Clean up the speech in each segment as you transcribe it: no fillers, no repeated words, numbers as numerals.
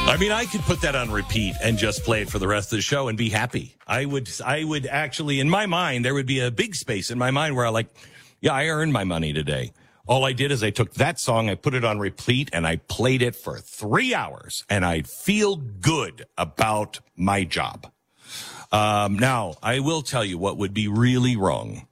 I mean, I could put that on repeat and just play it for the rest of the show and be happy. I would actually, in my mind, there would be a big space in my mind where I earned my money today. All I did is I took that song, I put it on repeat, and I played it for 3 hours, and I'd feel good about my job. Now, I will tell you what would be really wrong,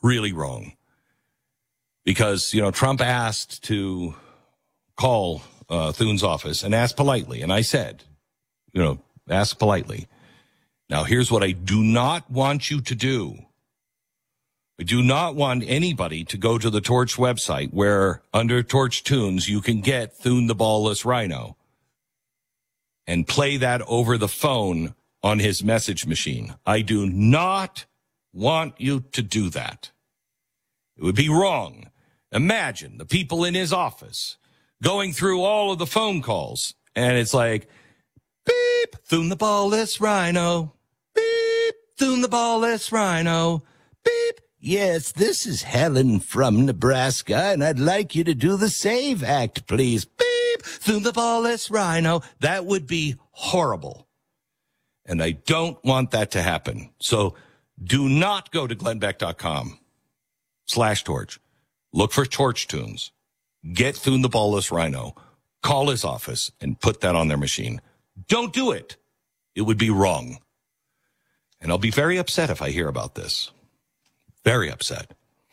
because, Trump asked to call Thune's office and ask politely, and I said, ask politely. Now, here's what I do not want you to do. I do not want anybody to go to the Torch website where under Torch Tunes you can get Thune the Ballless Rhino and play that over the phone on his message machine. I do not want you to do that. It would be wrong. Imagine the people in his office going through all of the phone calls, and it's like, beep, Thune the Ballless Rhino, beep, Thune the Ballless Rhino, beep. Yes, this is Helen from Nebraska, and I'd like you to do the SAVE Act, please. Beep, Thune the Ballless Rhino. That would be horrible. And I don't want that to happen. So do not go to glennbeck.com/torch. Look for Torch Tunes. Get Thune the Ballless Rhino. Call his office and put that on their machine. Don't do it. It would be wrong. And I'll be very upset if I hear about this. Very upset.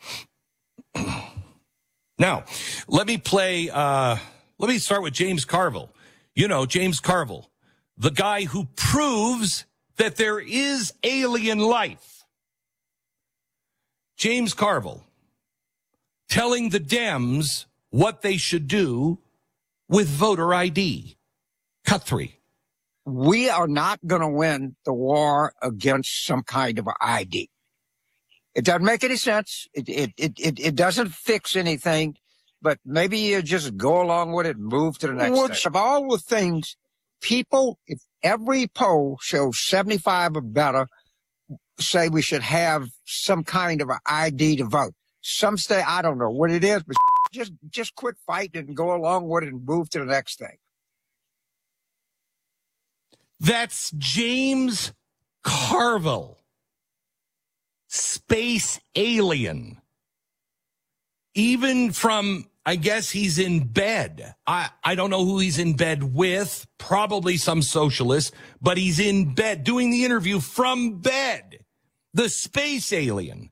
Now, let me start with James Carville. James Carville, the guy who proves that there is alien life. James Carville telling the Dems what they should do with voter ID. Cut 3. We are not going to win the war against some kind of ID. It doesn't make any sense. It doesn't fix anything, but maybe you just go along with it and move to the next thing. Of all the things, people, if every poll shows 75 or better, say we should have some kind of an ID to vote. Some say, I don't know what it is, but just quit fighting and go along with it and move to the next thing. That's James Carville. Space alien. Even from, I guess he's in bed. I don't know who he's in bed with, probably some socialist, but he's in bed doing the interview from bed. The space alien.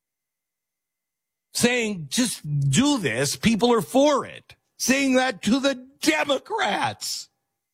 Saying, just do this, people are for it. Saying that to the Democrats.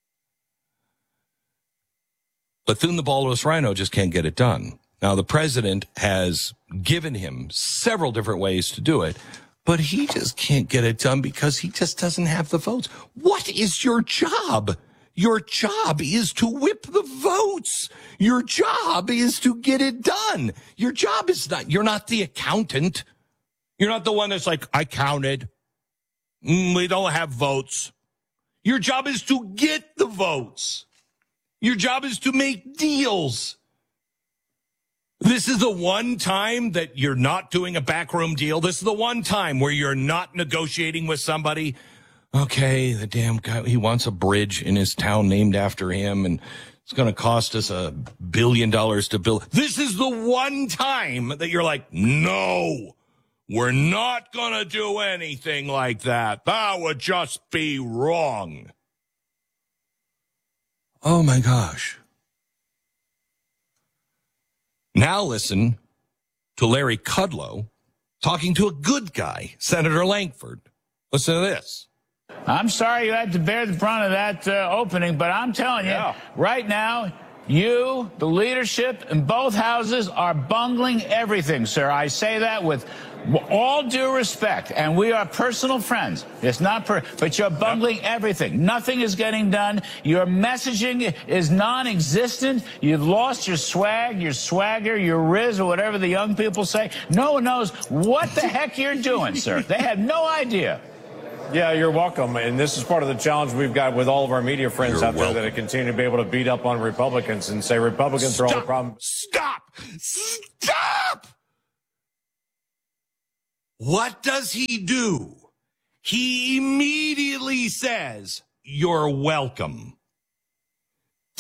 But Thune the Ballless Rhino just can't get it done. Now, the president has given him several different ways to do it, but he just can't get it done because he just doesn't have the votes. What is your job? Your job is to whip the votes. Your job is to get it done. Your job is not, you're not the accountant. You're not the one that's like, I counted. We don't have votes. Your job is to get the votes. Your job is to make deals. This is the one time that you're not doing a backroom deal. This is the one time where you're not negotiating with somebody. Okay, the damn guy, he wants a bridge in his town named after him, and it's going to cost us $1 billion to build. This is the one time that you're like, no, we're not going to do anything like that. That would just be wrong. Oh, my gosh. Now listen to Larry Kudlow talking to a good guy, Senator Lankford. Listen to this. I'm sorry you had to bear the brunt of that opening, but I'm telling you, right now, you, the leadership in both houses, are bungling everything, sir. I say that with all due respect, and we are personal friends. It's not but you're bungling everything. Nothing is getting done. Your messaging is non-existent. You've lost your swag, your swagger, your riz, or whatever the young people say. No one knows what the heck you're doing, sir. They have no idea. Yeah, you're welcome. And this is part of the challenge we've got with all of our media friends out there that continue to be able to beat up on Republicans and say Republicans are all the problem. Stop! What does he do? He immediately says, you're welcome.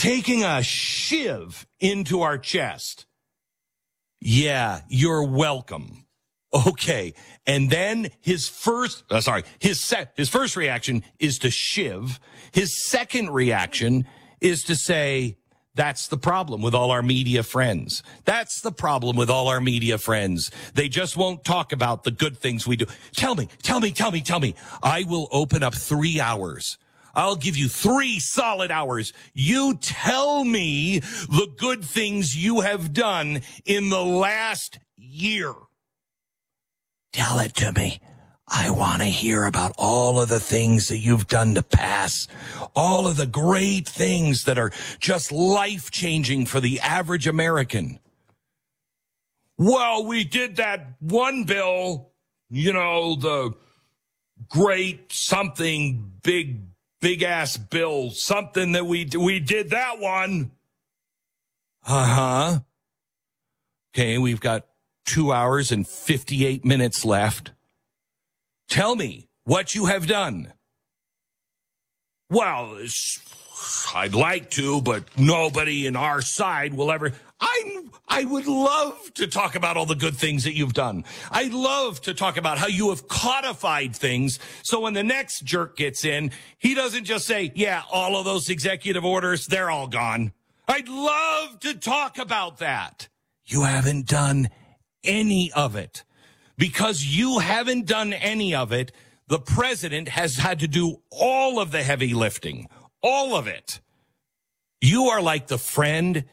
taking a shiv into our chest. Yeah, you're welcome. Okay. And then his first reaction is to shiv. His second reaction is to say, that's the problem with all our media friends. That's the problem with all our media friends. They just won't talk about the good things we do. Tell me. I will open up 3 hours. I'll give you 3 solid hours. You tell me the good things you have done in the last year. Tell it to me. I want to hear about all of the things that you've done to pass, all of the great things that are just life-changing for the average American. Well, we did that one bill, the great something, big-ass bill, something that we did that one. Uh-huh. Okay, we've got 2 hours and 58 minutes left. Tell me what you have done. Well, I'd like to, but nobody in our side will ever. I would love to talk about all the good things that you've done. I'd love to talk about how you have codified things. So when the next jerk gets in, he doesn't just say, yeah, all of those executive orders, they're all gone. I'd love to talk about that. You haven't done any of it. Because you haven't done any of it, the president has had to do all of the heavy lifting. All of it. You are like the friend.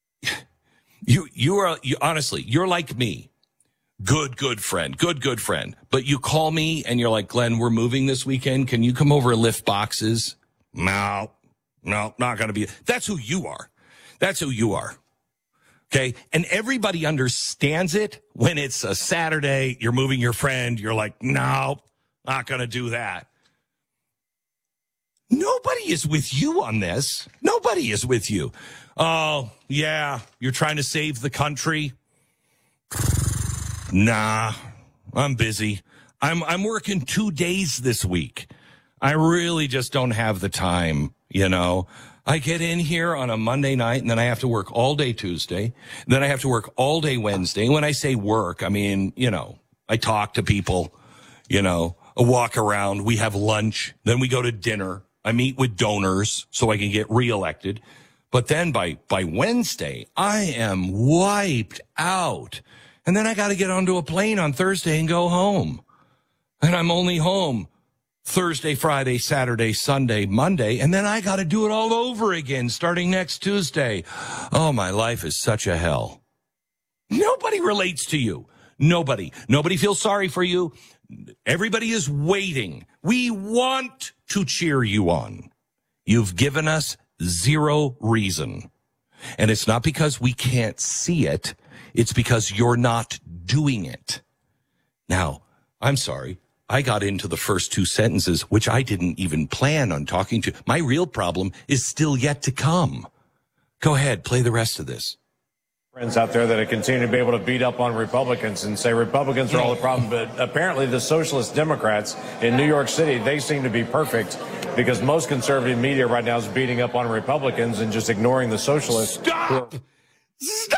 Honestly, you're like me. Good friend. Good friend. But you call me and you're like, Glenn, we're moving this weekend. Can you come over and lift boxes? No, not going to be. That's who you are. That's who you are. Okay. And everybody understands it when it's a Saturday, you're moving your friend. You're like, no, not going to do that. Nobody is with you on this. Nobody is with you. Oh, yeah. You're trying to save the country. Nah, I'm busy. I'm working 2 days this week. I really just don't have the time, I get in here on a Monday night, and then I have to work all day Tuesday. Then I have to work all day Wednesday. When I say work, I mean, I talk to people, I walk around. We have lunch. Then we go to dinner. I meet with donors so I can get reelected. But then by Wednesday, I am wiped out. And then I got to get onto a plane on Thursday and go home. And I'm only home Thursday, Friday, Saturday, Sunday, Monday, and then I got to do it all over again starting next Tuesday. Oh, my life is such a hell. Nobody relates to you. Nobody feels sorry for you. Everybody is waiting. We want to cheer you on. You've given us 0 reason. And it's not because we can't see it. It's because you're not doing it. Now, I'm sorry. I got into the first 2 sentences, which I didn't even plan on talking to. My real problem is still yet to come. Go ahead, play the rest of this. Friends out there that continue to be able to beat up on Republicans and say Republicans are all the problem, but apparently the socialist Democrats in New York City, they seem to be perfect because most conservative media right now is beating up on Republicans and just ignoring the socialists. Stop!